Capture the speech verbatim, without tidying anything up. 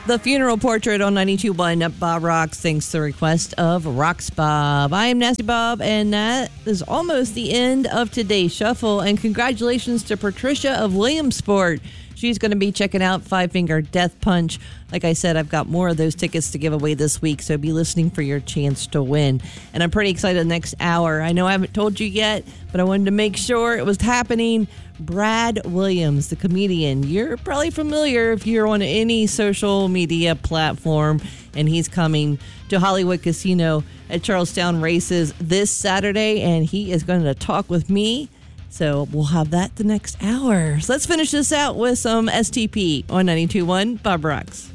The Funeral Portrait on ninety-two point one Bob Rocks. Thanks to the request of Rocks Bob. I am Nasty Bob, and that is almost the end of today's shuffle. And congratulations to Patricia of Williamsport. She's going to be checking out Five Finger Death Punch. Like I said, I've got more of those tickets to give away this week, so be listening for your chance to win. And I'm pretty excited the next hour. I know I haven't told you yet, but I wanted to make sure it was happening. Brad Williams, the comedian. You're probably familiar if you're on any social media platform, and he's coming to Hollywood Casino at Charlestown Races this Saturday, and he is going to talk with me. So we'll have that the next hour. So let's finish this out with some S T P on ninety-two point one Bob Rocks.